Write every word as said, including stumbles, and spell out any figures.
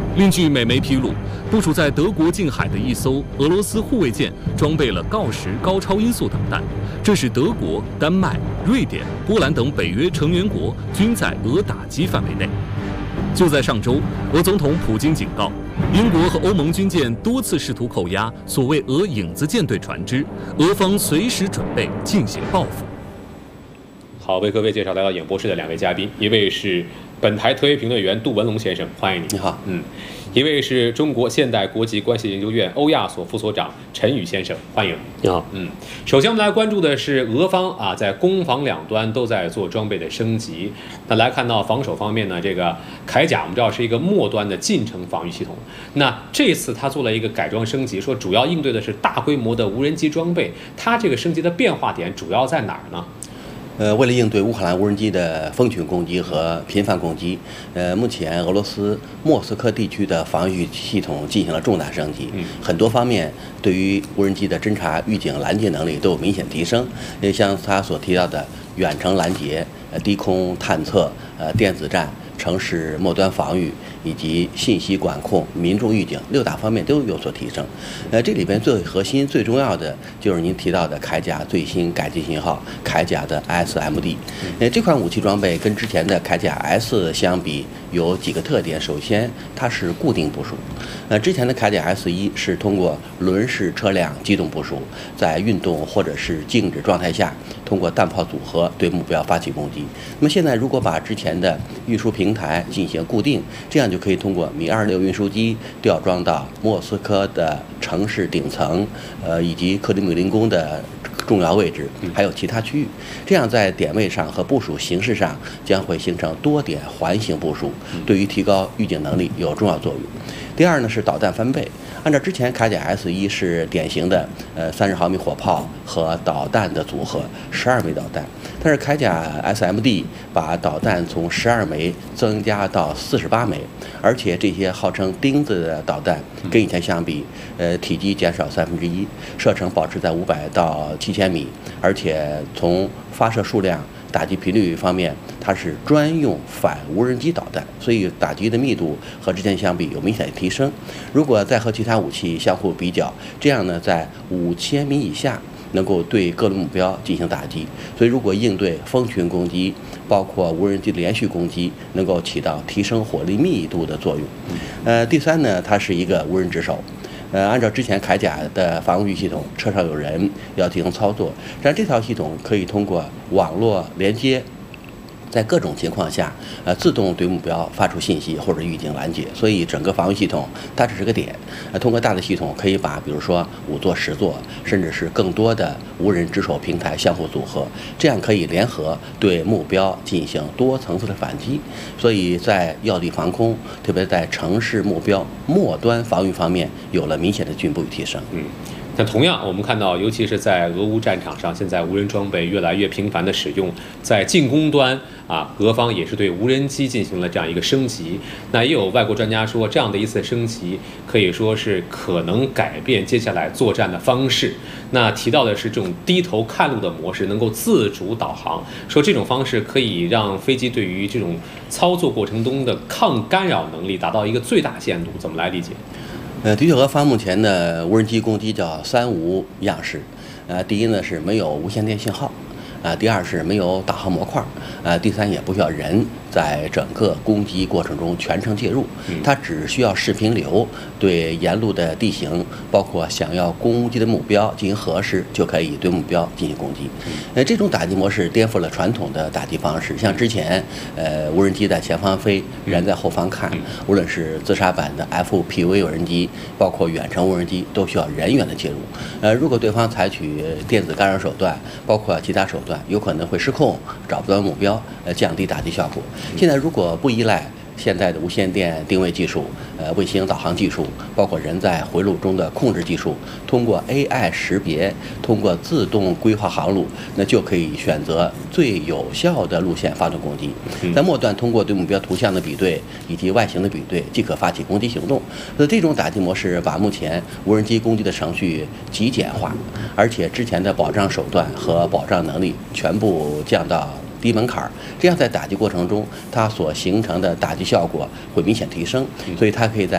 另据美媒披露，部署在德国近海的一艘俄罗斯护卫舰装备了锆石高超音速导弹，这使德国、丹麦、瑞典、波兰等北约成员国均在俄打击范围内。就在上周，俄总统普京警告，英国和欧盟军舰多次试图扣押所谓俄影子舰队船只，俄方随时准备进行报复。 好，为各位介绍来到演播室的两位嘉宾，一位是本台特约评论员杜文龙先生，欢迎你。 你好， 嗯，一位是中国现代国际关系研究院欧亚所副所长陈宇先生，欢迎。 你好， 嗯，首先我们来关注的是俄方啊，在攻防两端都在做装备的升级。那来看到防守方面呢，这个铠甲我们知道是一个末端的近程防御系统，那这次它做了一个改装升级，说主要应对的是大规模的无人机装备，它这个升级的变化点主要在哪儿呢？ 呃，为了应对乌克兰无人机的蜂群攻击和频繁攻击，呃，目前俄罗斯莫斯科地区的防御系统进行了重大升级， 嗯， 很多方面对于无人机的侦察、预警、拦截能力都有明显提升。也像他所提到的远程拦截、呃低空探测、呃电子战、城市末端防御以及信息管控、民众预警六大方面都有所提升。呃，这里边最核心、最重要的就是您提到的铠甲最新改进型号铠甲的 S M D。呃，这款武器装备跟之前的铠甲 S 相比有几个特点。首先，它是固定部署。呃，之前的铠甲 S 一是通过轮式车辆机动部署，在运动或者是静止状态下，通过弹炮组合对目标发起攻击。那么现在如果把之前的运输平台进行固定，这样就可以通过米二六运输机吊装到莫斯科的城市顶层，呃，以及克里姆林宫的重要位置，还有其他区域。这样在点位上和部署形式上将会形成多点环形部署，对于提高预警能力有重要作用。第二呢是导弹翻倍，按照之前铠甲 S 一是典型的呃三十毫米火炮和导弹的组合，十二枚导弹，但是铠甲 S M D 把导弹从十二枚增加到四十八枚，而且这些号称钉子的导弹跟以前相比，呃体积减少三分之一，射程保持在五百到七千米，而且从发射数量、打击频率方面，它是专用反无人机导弹，所以打击的密度和之前相比有明显的提升。如果再和其他武器相互比较，这样呢，在五千米以下能够对各类目标进行打击。所以，如果应对蜂群攻击，包括无人机的连续攻击，能够起到提升火力密度的作用。呃，第三呢，它是一个无人值守。呃，按照之前铠甲的防御系统，车上有人要进行操作，但这套系统可以通过网络连接，在各种情况下，呃，自动对目标发出信息或者预警拦截，所以整个防御系统它只是个点，呃，通过大的系统可以把比如说五座、十座，甚至是更多的无人值守平台相互组合，这样可以联合对目标进行多层次的反击，所以在要地防空，特别在城市目标末端防御方面有了明显的进步与提升。 嗯。那同样，我们看到，尤其是在俄乌战场上，现在无人装备越来越频繁的使用，在进攻端啊，俄方也是对无人机进行了这样一个升级。那也有外国专家说，这样的一次升级可以说是可能改变接下来作战的方式。那提到的是这种低头看路的模式，能够自主导航，说这种方式可以让飞机对于这种操作过程中的抗干扰能力达到一个最大限度。怎么来理解？ 呃，的确，俄方目前的无人机攻击叫三无样式。呃，第一呢是没有无线电信号，啊、呃，第二是没有导航模块，呃，第三也不需要人在整个攻击过程中全程介入，它只需要视频流对沿路的地形，包括想要攻击的目标进行核实，就可以对目标进行攻击。呃，这种打击模式颠覆了传统的打击方式，像之前呃无人机在前方飞，人在后方看，无论是自杀版的 F P V 无人机，包括远程无人机，都需要人员的介入。呃，如果对方采取电子干扰手段，包括其他手段，有可能会失控，找不到目标，呃，降低打击效果。现在如果不依赖现在的无线电定位技术、呃卫星导航技术，包括人在回路中的控制技术，通过 A I 识别，通过自动规划航路，那就可以选择最有效的路线发动攻击。在末端通过对目标图像的比对以及外形的比对，即可发起攻击行动。那这种打击模式把目前无人机攻击的程序极简化，而且之前的保障手段和保障能力全部降到低门槛，这样在打击过程中，它所形成的打击效果会明显提升，所以它可以在